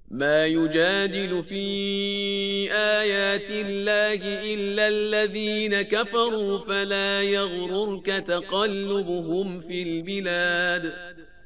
ما يجادل في آيات الله إلا الذين كفروا فلا يغررك تقلبهم في البلاد